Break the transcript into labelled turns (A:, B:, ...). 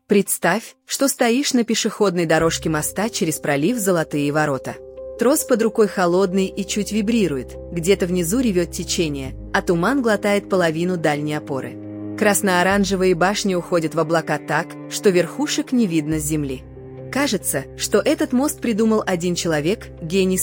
A: Представь, что стоишь на пешеходной дорожке моста через пролив Золотые ворота. Трос под рукой холодный и чуть вибрирует, где-то внизу ревет течение, а туман глотает половину дальней опоры. Красно-оранжевые башни уходят в облака так, что верхушек не видно с земли. Кажется, что этот мост придумал один человек, гений